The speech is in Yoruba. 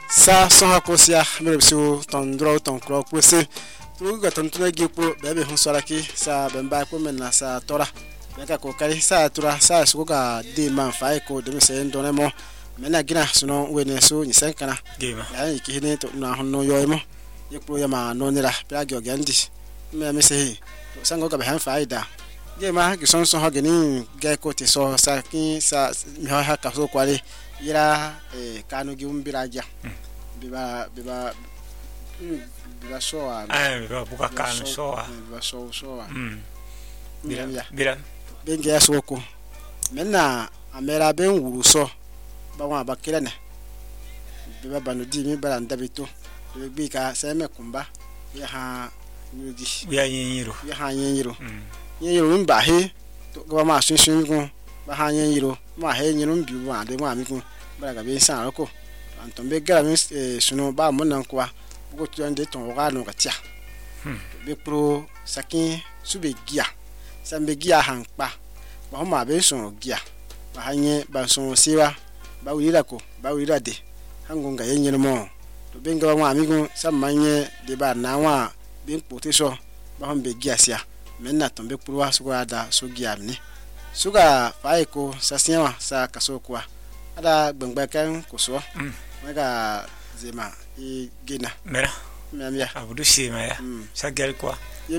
sa son hakosia mere bisu ton dro ton kro kwese tu ga ton tuna gipo bebe hun soraki sa bemba ko menna sa tora beka ko kali sa tura sa su ga de man fa ko de se ndone mo mena gina suno wene su ni senkana gema ya ki hine to na honno yoymo yekpo ya ma no nira bia gyo gandi me se to sango ga han faida gema gi son ha gani ga ko te so sa ki sa mi ha ka so kwale ira kanu gi umbiraja biba so biba buka kanu so biba so biran bengi ya soko menna amera ben wuru so ba wa bakira ne biba banu di mi bara ndabito bi ka se me kumba ya ha nudi ya yiro mba he to ga ma sunsun gun ba ha yiro ma he yiro mbi wa de ma mi gun bara ga be san roko anton be gara mi suno ba mo nan kwa bugo tuande ton ga no ga tia be pro sakin sube gia sambe gia hanpa ba ma be son gia ba hanye ba son siwa ba wira ko ba wira de hangonga yenyere mo to benga wa mi gun samanye de ba na wa be pote so ba hon be gia sia menna ton be pro wa suga da so gia ni suga fa eko sasiwa sa kaso kwa ada gbangba kan ko so mega zema gina mera mia abudu shima ya sagel kwa